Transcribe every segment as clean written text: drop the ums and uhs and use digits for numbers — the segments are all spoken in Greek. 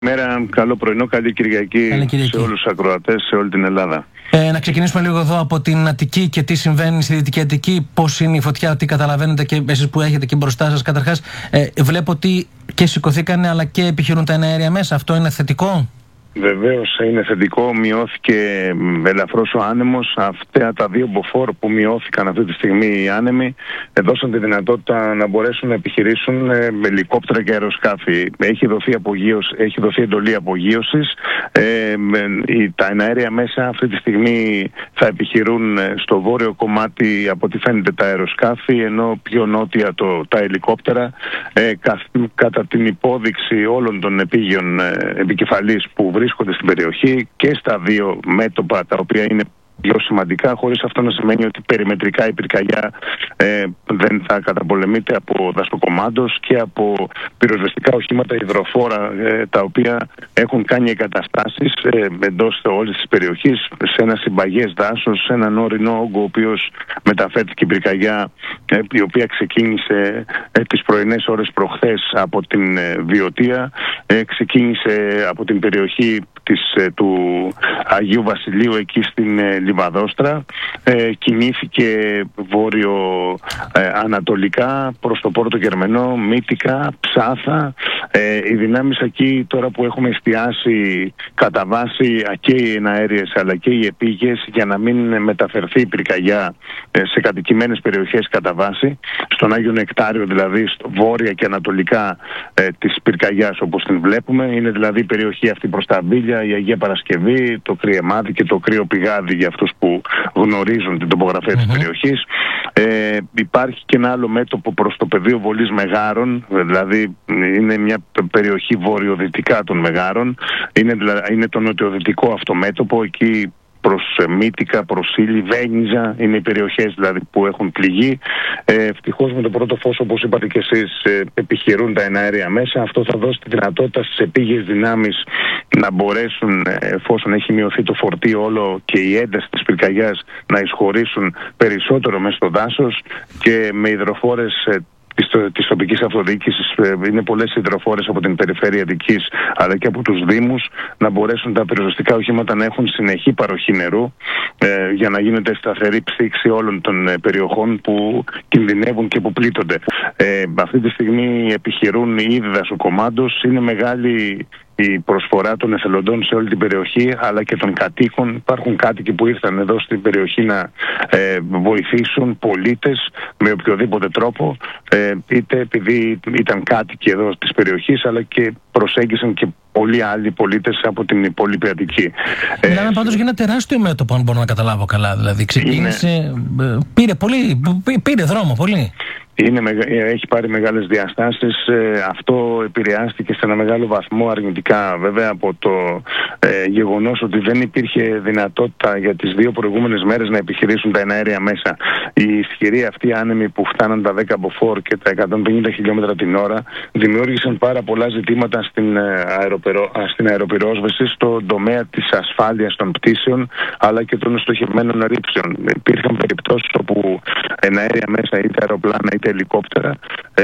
Μέρα, καλό πρωινό, καλή Κυριακή σε όλους τους ακροατές, σε όλη την Ελλάδα. Να ξεκινήσουμε λίγο εδώ από την Αττική και τι συμβαίνει στη Δυτική Αττική, πώς είναι η φωτιά, τι καταλαβαίνετε και εσείς που έχετε και μπροστά σας. Καταρχάς, βλέπω ότι και σηκωθήκανε αλλά και επιχειρούν τα εναέρια μέσα. Αυτό είναι θετικό? Βεβαίως είναι θετικό, μειώθηκε ελαφρώς ο άνεμος. Αυτά τα δύο μποφόρ που μειώθηκαν αυτή τη στιγμή οι άνεμοι δώσαν τη δυνατότητα να μπορέσουν να επιχειρήσουν με ελικόπτερα και αεροσκάφη. Έχει δοθεί εντολή απογείωσης. Τα εναέρια μέσα αυτή τη στιγμή θα επιχειρούν στο βόρειο κομμάτι, από ό,τι φαίνεται, τα αεροσκάφη, ενώ πιο νότια τα ελικόπτερα, κατά την υπόδειξη όλων των επίγειων επικεφαλής που βρίσκονται στην περιοχή και στα δύο μέτωπα τα οποία είναι πιο σημαντικά, χωρίς αυτό να σημαίνει ότι περιμετρικά η πυρκαγιά δεν θα καταπολεμείται από δασοκομάντος και από πυροσβεστικά οχήματα υδροφόρα τα οποία έχουν κάνει εγκαταστάσεις εντός όλης της περιοχής σε ένα συμπαγές δάσος, σε έναν όρεινο όγκο ο οποίος μεταφέρθηκε η πυρκαγιά, η οποία ξεκίνησε τις πρωινές ώρες προχθές από την Βιωτία, ξεκίνησε από την περιοχή του Αγίου Βασιλείου εκεί στην Λιβαδόστρα, κινήθηκε βόρειο-ανατολικά προς το Πόρτο Γερμενό, Μύτικα, Ψάθα. Οι δυνάμεις εκεί τώρα που έχουμε εστιάσει κατά βάση και οι εναέριες αλλά και οι επίγειες για να μην μεταφερθεί η πυρκαγιά σε κατοικημένες περιοχές κατά βάση, στον Άγιο Νεκτάριο δηλαδή, βόρεια και ανατολικά της πυρκαγιάς όπως την βλέπουμε, είναι δηλαδή η περιοχή αυτή προς τα Μπίλια, η Αγία Παρασκευή, το Κρυεμάδι και το Κρύο Πηγάδι για αυτούς που γνωρίζουν την τοπογραφία της περιοχής. Υπάρχει και ένα άλλο μέτωπο προς το πεδίο Βολής Μεγάρων, δηλαδή είναι μια περιοχή βορειοδυτικά των Μεγάρων, είναι το νοτιοδυτικό αυτό μέτωπο, εκεί προς Μύτικα, προς Ήλι, Βένιζα, είναι οι περιοχές δηλαδή που έχουν πληγεί. Ευτυχώς με το πρώτο φως, όπως είπατε και εσείς, επιχειρούν τα εναέρια μέσα. Αυτό θα δώσει τη δυνατότητα στις επίγειες δυνάμεις να μπορέσουν, εφόσον έχει μειωθεί το φορτίο όλο και η ένταση της πυρκαγιάς, να εισχωρήσουν περισσότερο μέσα στο δάσος και με υδροφόρες της τοπικής αυτοδιοίκησης, είναι πολλές υδροφόρες από την περιφέρεια Αττικής αλλά και από τους Δήμους, να μπορέσουν τα πυροσβεστικά οχήματα να έχουν συνεχή παροχή νερού για να γίνεται σταθερή ψήξη όλων των περιοχών που κινδυνεύουν και που πλήττονται. Αυτή τη στιγμή επιχειρούν οι ήδη δασοκομάντος, είναι μεγάλη η προσφορά των εθελοντών σε όλη την περιοχή αλλά και των κατοίκων. Υπάρχουν κάτοικοι που ήρθαν εδώ στην περιοχή να βοηθήσουν πολίτες με οποιοδήποτε τρόπο, είτε επειδή ήταν κάτοικοι εδώ της περιοχής αλλά και προσέγγισαν και πολλοί άλλοι πολίτες από την υπόλοιπη Αττική. Μιλάμε πάντως για ένα τεράστιο μέτωπο, αν μπορώ να καταλάβω καλά. Δηλαδή ξεκίνησε, πήρε δρόμο πολύ. Έχει πάρει μεγάλες διαστάσεις. Αυτό επηρεάστηκε σε ένα μεγάλο βαθμό αρνητικά βέβαια από το γεγονός ότι δεν υπήρχε δυνατότητα για τις δύο προηγούμενες μέρες να επιχειρήσουν τα εναέρια μέσα. Οι ισχυροί αυτοί άνεμοι που φτάναν τα 10 μποφόρ και τα 150 χιλιόμετρα την ώρα δημιούργησαν πάρα πολλά ζητήματα στην αεροπυρόσβεση, στον τομέα της ασφάλειας των πτήσεων αλλά και των στοχευμένων ρήψεων. Υπήρχαν περιπτώσεις όπου εναέρια μέσα, είτε αεροπλάνα είτε ελικόπτερα,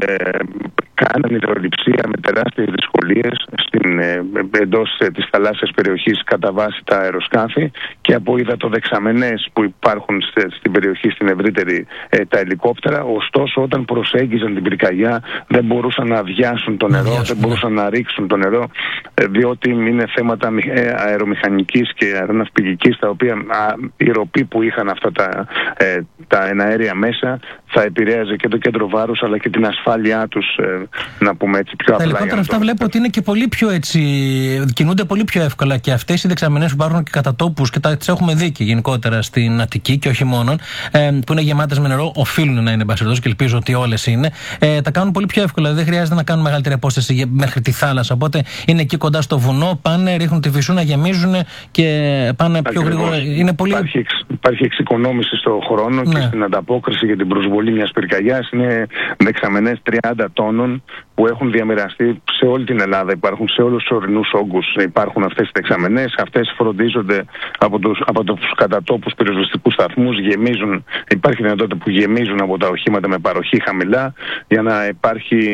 κάναν υδρολειψία με τεράστιες δυσκολίες εντός της θαλάσσιας περιοχής κατά βάση τα αεροσκάφη και από υδατοδεξαμενές που υπάρχουν στην περιοχή στην ευρύτερη τα ελικόπτερα. Ωστόσο, όταν προσέγγιζαν την πυρκαγιά δεν μπορούσαν να αδειάσουν το νερό, δεν μπορούσαν να ρίξουν το νερό, διότι είναι θέματα αερομηχανικής και αεροναυπηγικής, τα οποία η ροπή που είχαν αυτά τα εναέρια μέσα θα επηρέαζε και το κέντρο βάρους αλλά και την ασφάλειά τους, να πούμε έτσι πιο απλά. Τα ελικόπτερα αυτά βλέπω ότι είναι και πολύ πιο έτσι, κινούνται πολύ πιο εύκολα και αυτές οι δεξαμενές που υπάρχουν και κατά τόπους και τις έχουμε δει και γενικότερα στην Αττική και όχι μόνο, που είναι γεμάτες με νερό, οφείλουν να είναι μπασερδός και ελπίζω ότι όλες είναι, τα κάνουν πολύ πιο εύκολα. Δεν χρειάζεται να κάνουν μεγαλύτερη απόσταση μέχρι τη θάλασσα. Οπότε είναι εκεί κοντά στο βουνό, πάνε, ρίχνουν τη φυσούνα, γεμίζουν και πάνε πιο γρήγορα. Είναι πολύ... Υπάρχει εξοικονόμηση στο χρόνο και στην ανταπόκριση για την προσβολή μιας πυρκαγιάς. Είναι δεξαμενές 30 τόνων που έχουν διαμοιραστεί σε όλη την Ελλάδα, υπάρχουν σε όλους τους ορεινούς όγκους, υπάρχουν αυτές οι δεξαμενές, αυτές φροντίζονται από τους κατατόπους πυροσβεστικούς σταθμούς, γεμίζουν, υπάρχει δυνατότητα που γεμίζουν από τα οχήματα με παροχή χαμηλά για να υπάρχει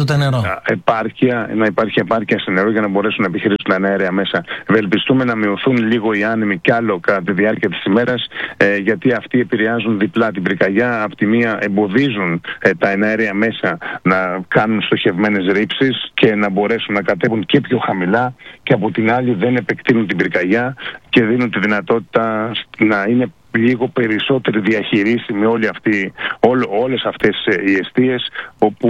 επάρκεια σε νερό για να μπορέσουν να επιχειρήσουν τα αέρια μέσα. Ευελπιστούμε να μειωθούν λίγο οι άνεμοι κι άλλο κατά τη διάρκεια της ημέρας, γιατί αυτοί επηρεάζουν διπλά την πυρκαγιά. Απ' τη μία εμποδίζουν τα εναέρια μέσα να κάνουν στοχευμένες ρήψεις και να μπορέσουν να κατέβουν και πιο χαμηλά, και από την άλλη δεν επεκτείνουν την πυρκαγιά και δίνουν τη δυνατότητα να είναι λίγο περισσότερη διαχειρίσιμη όλες αυτές οι εστίες, όπου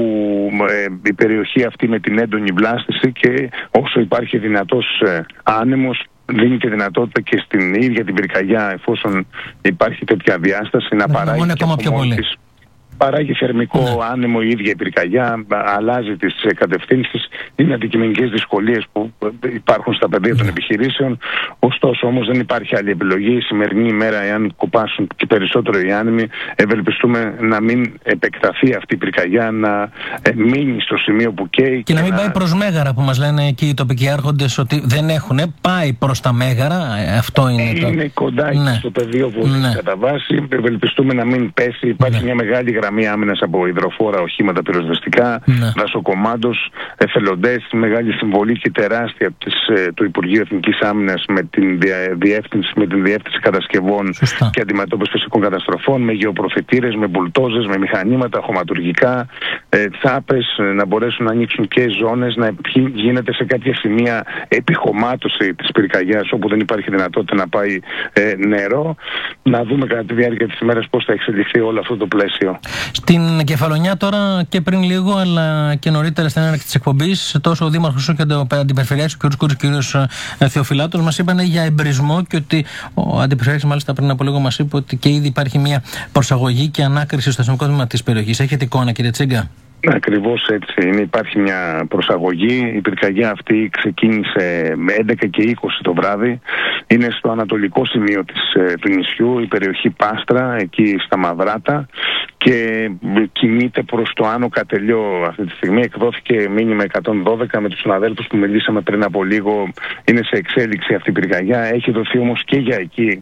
η περιοχή αυτή με την έντονη βλάστηση, και όσο υπάρχει δυνατός άνεμος, δίνει και δυνατότητα και στην ίδια την πυρκαγιά, εφόσον υπάρχει τέτοια διάσταση, να παράγει και από μόνη της. Παράγει θερμικό άνεμο η ίδια η πυρκαγιά, αλλάζει τις κατευθύνσεις. Είναι αντικειμενικές δυσκολίες που υπάρχουν στα πεδία των επιχειρήσεων. Ωστόσο όμως δεν υπάρχει άλλη επιλογή. Η σημερινή ημέρα, εάν κοπάσουν και περισσότερο οι άνεμοι, ευελπιστούμε να μην επεκταθεί αυτή η πυρκαγιά, να μείνει στο σημείο που καίει. Και να μην πάει προς Μέγαρα, που μας λένε εκεί οι τοπικοί άρχοντες ότι δεν έχουν. Πάει προς τα Μέγαρα. Αυτό είναι κοντά στο πεδίο που κατά βάση. Ευελπιστούμε να μην πέσει. Υπάρχει μια μεγάλη γραμμή άμυνας από υδροφόρα οχήματα πυροσβεστικά, δασοκομάντος, εθελοντές, μεγάλη συμβολή και τεράστια του Υπουργείου Εθνικής Άμυνας με την διεύθυνση κατασκευών και αντιμετώπισης φυσικών καταστροφών, με γεωπροφητήρες, με μπουλτόζες, με μηχανήματα χωματουργικά, τσάπες, να μπορέσουν να ανοίξουν και ζώνες, να γίνεται σε κάποια σημεία επιχωμάτωση της πυρκαγιάς όπου δεν υπάρχει δυνατότητα να πάει νερό. Να δούμε κατά τη διάρκεια της ημέρας πώς θα εξελιχθεί όλο αυτό το πλαίσιο. Στην Κεφαλονιά τώρα, και πριν λίγο αλλά και νωρίτερα στην έναρξη της εκπομπής, τόσο ο Δήμαρχος όσο και ο Αντιπεριφερειάρχης, ο κ. Θεοφυλάτος, μας είπαν για εμπρισμό, και ότι ο Αντιπεριφερειάρχης μάλιστα πριν από λίγο μας είπε ότι και ήδη υπάρχει μια προσαγωγή και ανάκριση στο αστυνομικό τμήμα της περιοχής. Έχετε εικόνα, κύριε Τσίγκα? Ακριβώς έτσι είναι. Υπάρχει μια προσαγωγή. Η πυρκαγιά αυτή ξεκίνησε με 11 και 20 το βράδυ. Είναι στο ανατολικό σημείο του νησιού, η περιοχή Πάστρα, εκεί στα Μαυράτα, και κινείται προς το Άνω Κατελιό αυτή τη στιγμή. Εκδόθηκε μήνυμα 112 με τους συναδέλφους που μιλήσαμε πριν από λίγο. Είναι σε εξέλιξη αυτή η πυρκαγιά. Έχει δοθεί όμως και για εκεί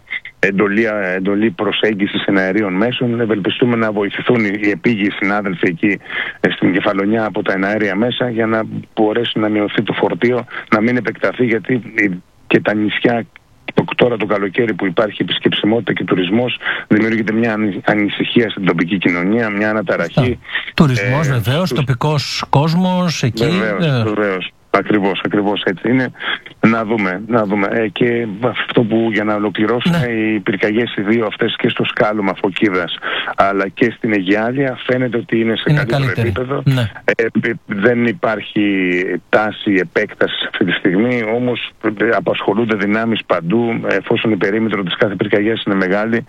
εντολή προσέγγισης εναερίων μέσων. Ευελπιστούμε να βοηθηθούν οι επίγειοι συνάδελφοι εκεί στην Κεφαλονιά από τα εναέρια μέσα, για να μπορέσει να μειωθεί το φορτίο, να μην επεκταθεί, γιατί και τα νησιά τώρα το καλοκαίρι που υπάρχει επισκεψιμότητα και τουρισμός, δημιουργείται μια ανησυχία στην τοπική κοινωνία, μια αναταραχή. Τουρισμός βεβαίως, τοπικός κόσμος εκεί. Βεβαίως. Ακριβώς έτσι είναι. Να δούμε. Και αυτό που, για να ολοκληρώσουμε, οι πυρκαγιές οι δύο αυτές και στο σκάλωμα Φωκίδας αλλά και στην Αιγιάλια φαίνεται ότι είναι σε καλύτερο επίπεδο. Δεν υπάρχει τάση επέκτασης αυτή τη στιγμή, όμως απασχολούνται δυνάμεις παντού, εφόσον η περίμετρο της κάθε πυρκαγιάς είναι μεγάλη,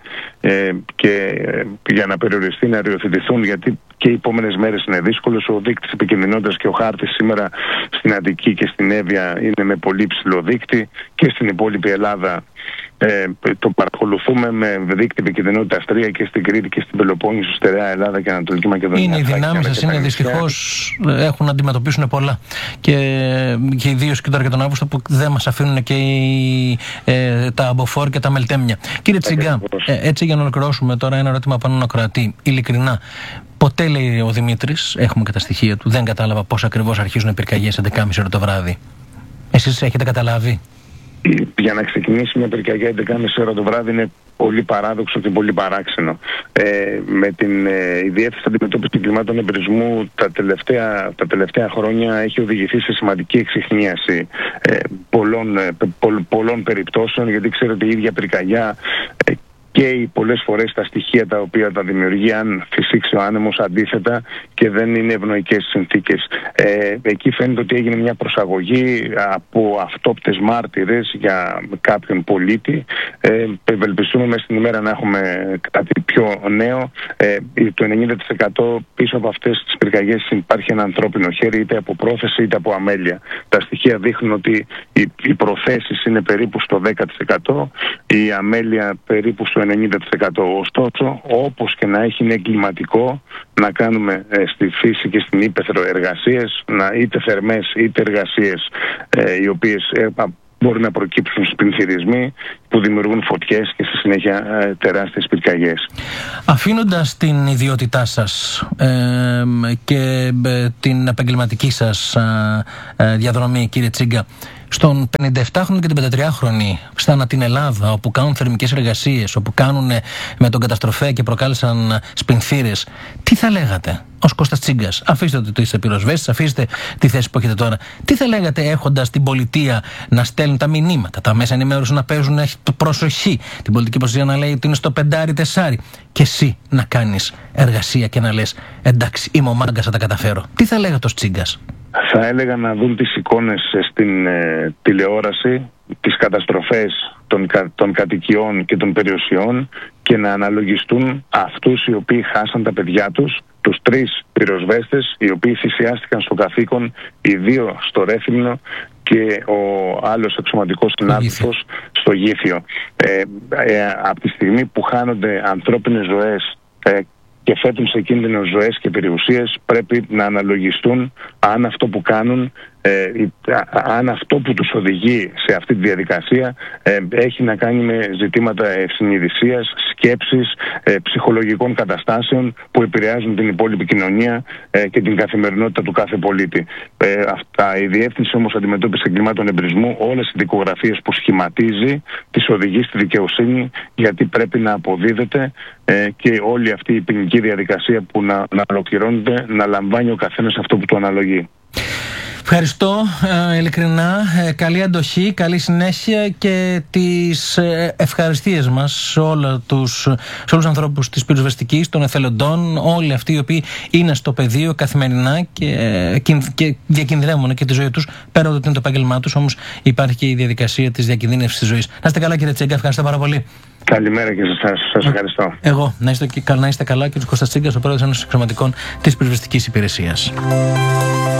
και για να περιοριστεί, να ριοθετηθούν, γιατί και οι επόμενες μέρες είναι δύσκολες. Ο δείκτης επικινδυνότητας και ο χάρτης σήμερα στην Αττική και στην Εύβοια είναι με πολύ ψηλό δείκτη, και στην υπόλοιπη Ελλάδα το παρακολουθούμε με δείκτη επικινδυνότητας 3, και στην Κρήτη και στην Πελοπόννησο, Στερεά Ελλάδα και Ανατολική Μακεδονία. Είναι οι δυνάμεις σας, είναι δυστυχώς έχουν να αντιμετωπίσουν πολλά. Και ιδίως και τώρα και τον Αύγουστο, που δεν μας αφήνουν και τα αμποφόρ και τα μελτέμια. Κύριε Τσίγκα, έτσι για να ολοκληρώσουμε τώρα, ένα ερώτημα πάνω να κρατεί. Ειλικρινά, ποτέ, λέει ο Δημήτρης, έχουμε και τα στοιχεία του, δεν κατάλαβα πώς ακριβώς αρχίζουν οι πυρκαγιές 11.30 ώρα το βράδυ. Εσείς έχετε καταλάβει? Για να ξεκινήσει μια πυρκαγιά 11.30 ώρα το βράδυ είναι πολύ παράδοξο και πολύ παράξενο. Με η Διεύθυνση Αντιμετώπισης των Κλιμάτων Εμπρισμού τα τελευταία χρόνια έχει οδηγηθεί σε σημαντική εξιχνίαση πολλών περιπτώσεων, γιατί ξέρετε η ίδια πυρκαγιά και πολλές φορές τα στοιχεία τα οποία τα δημιουργεί, αν φυσήξει ο άνεμος, αντίθετα, και δεν είναι ευνοϊκές συνθήκες. Εκεί φαίνεται ότι έγινε μια προσαγωγή από αυτόπτες μάρτυρες για κάποιον πολίτη. Ευελπιστούμε μέσα στην ημέρα να έχουμε κάτι πιο νέο. Το 90% πίσω από αυτές τις πυρκαγιές υπάρχει ένα ανθρώπινο χέρι, είτε από πρόθεση είτε από αμέλεια. Τα στοιχεία δείχνουν ότι οι προθέσεις είναι περίπου στο 10%, η αμέλεια περίπου στο 90%. Ωστόσο, όπως και να έχει, είναι εγκληματικό να κάνουμε στη φύση και στην ύπαιθρο εργασίες, είτε θερμές είτε εργασίες οι οποίες μπορεί να προκύψουν σπινθυρισμοί που δημιουργούν φωτιές και στη συνέχεια τεράστιες πυρκαγιές. Αφήνοντας την ιδιότητά σας και την επαγγελματική σας διαδρομή, κύριε Τσίγκα, στον 57χρονο και την 53χρονη στα την Ελλάδα, όπου κάνουν θερμικές εργασίες, όπου κάνουν με τον καταστροφέα και προκάλεσαν σπινθύρες, τι θα λέγατε ως Κώστας Τσίγκας? Αφήστε ότι είστε πυροσβέστης, αφήστε τη θέση που έχετε τώρα. Τι θα λέγατε έχοντας την πολιτεία να στέλνουν τα μηνύματα, τα μέσα ενημέρωση να παίζουν προσοχή, την πολιτική προστασία να λέει ότι είναι στο 5-4 και εσύ να κάνεις εργασία και να λες εντάξει, είμαι ο μάγκας, θα τα καταφέρω? Τι θα λέγατε ως Τσίγκας? Θα έλεγα να δουν τις εικόνες στην τηλεόραση, τις καταστροφές των κατοικιών και των περιουσιών και να αναλογιστούν αυτούς οι οποίοι χάσαν τα παιδιά τους, τους 3 πυροσβέστες οι οποίοι θυσιάστηκαν στο καθήκον, οι 2 στο Ρέθυμνο και ο άλλος εξωματικός συνάδελφος στο Γήθιο. Από τη στιγμή που χάνονται ανθρώπινες ζωές και θέτουν σε κίνδυνο ζωές και περιουσίες, πρέπει να αναλογιστούν αν αυτό που κάνουν, αν αυτό που τους οδηγεί σε αυτή τη διαδικασία έχει να κάνει με ζητήματα ευσυνειδησίας, σκέψης, ψυχολογικών καταστάσεων που επηρεάζουν την υπόλοιπη κοινωνία και την καθημερινότητα του κάθε πολίτη. Η Διεύθυνση όμως Αντιμετώπισης Εγκλημάτων Εμπρισμού, όλες οι δικογραφίες που σχηματίζει, τις οδηγεί στη δικαιοσύνη, γιατί πρέπει να αποδίδεται και όλη αυτή η ποινική διαδικασία που να ολοκληρώνεται, να λαμβάνει ο καθένας αυτό που του αναλογεί. Ευχαριστώ ειλικρινά, καλή αντοχή, καλή συνέχεια και τις ευχαριστίες μας σε όλους τους ανθρώπους της πυροσβεστικής, των εθελοντών, όλοι αυτοί οι οποίοι είναι στο πεδίο καθημερινά και διακινδυνεύουν και τη ζωή τους, πέρα από το είναι το επάγγελμά τους, όμως υπάρχει και η διαδικασία της διακινδύνευσης της ζωής. Να είστε καλά, κύριε Τσίγκα, ευχαριστώ πάρα πολύ. Καλημέρα και σας ευχαριστώ. Εγώ, να είστε καλά, κύριε Κώστας Τσίγκας, ο πρόεδρος Ένωσης Αξιωματικών της Πυροσβεστικής Υπηρεσίας.